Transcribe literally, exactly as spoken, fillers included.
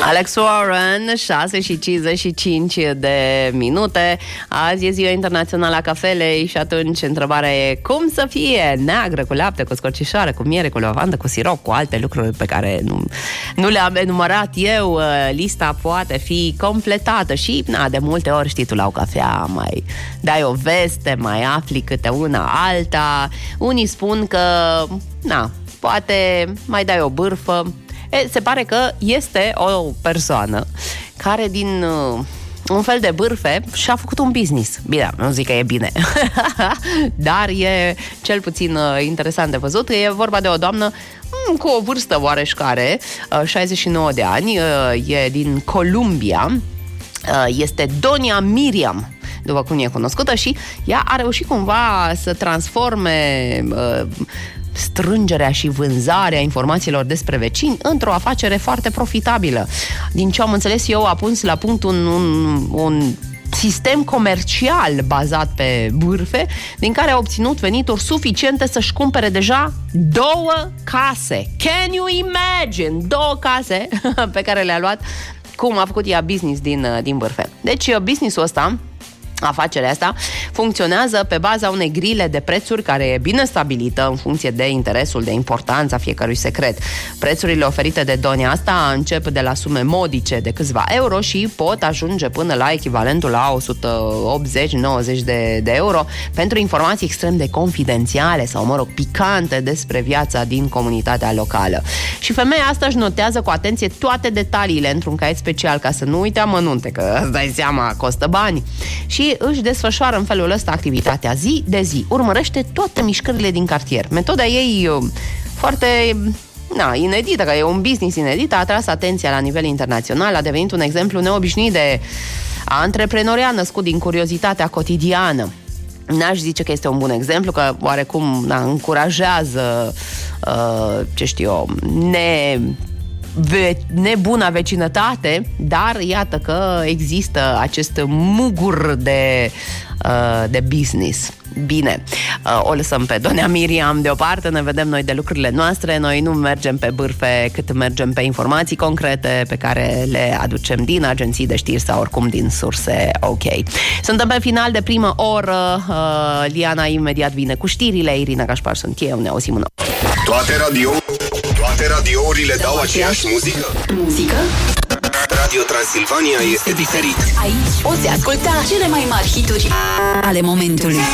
Alex Warren, șase și cincizeci și cinci de minute. Azi e ziua internațională a cafelei și atunci întrebarea e cum să fie neagră, cu lapte, cu scorțișoară, cu miere, cu lavandă, cu sirop, cu alte lucruri pe care nu, nu le-am enumerat eu. Lista poate fi completată și, na, de multe ori, știi, tu la o cafea mai dai o veste, mai afli câte una alta. Unii spun că, na, poate mai dai o bârfă. E, se pare că este o persoană care din uh, un fel de bârfe și-a făcut un business. Bine, nu zic că e bine, dar e cel puțin uh, interesant de văzut. E vorba de o doamnă mm, cu o vârstă oareșcare, uh, șaizeci și nouă de ani, uh, e din Columbia, uh, este Donia Miriam, după cum e cunoscută, și ea a reușit cumva să transforme uh, strângerea și vânzarea informațiilor despre vecini într-o afacere foarte profitabilă. Din ce am înțeles eu, a pus la punct un, un, un sistem comercial bazat pe bârfe, din care a obținut venituri suficiente să-și cumpere deja două case. Can you imagine? Două case pe care le-a luat, cum a făcut ea business din, din bârfe. Deci businessul ăsta, afacerea asta, funcționează pe baza unei grile de prețuri care e bine stabilită în funcție de interesul, de importanța fiecărui secret. Prețurile oferite de Donia asta încep de la sume modice de câțiva euro și pot ajunge până la echivalentul la o sută optzeci nouăzeci de, de euro pentru informații extrem de confidențiale sau, mă rog, picante despre viața din comunitatea locală. Și femeia asta își notează cu atenție toate detaliile într-un caiet special ca să nu uite amănunte, că îți dai seama, costă bani. Și își desfășoară în felul ăsta activitatea zi de zi. Urmărește toate mișcările din cartier. Metoda ei foarte, na, inedită, că e un business inedit, a atras atenția la nivel internațional, a devenit un exemplu neobișnuit de antreprenoriat născut din curiozitatea cotidiană. N-aș zice că este un bun exemplu, că oarecum, na, încurajează, uh, ce știu eu, ne... Ve- nebuna vecinătate, dar iată că există acest mugur de, uh, de business. Bine, uh, o lăsăm pe Donia Miriam deoparte, ne vedem noi de lucrurile noastre, noi nu mergem pe bârfe cât mergem pe informații concrete pe care le aducem din agenții de știri sau oricum din surse ok. Suntem pe final de primă oră, uh, Liana imediat vine cu știrile, Irina Gașpar sunt eu, ne auzim în Toate radio Toate radiourile dau aceeași muzică? Muzică? Radio Transilvania este diferit. Aici poți asculta cele mai mari hituri ale momentului.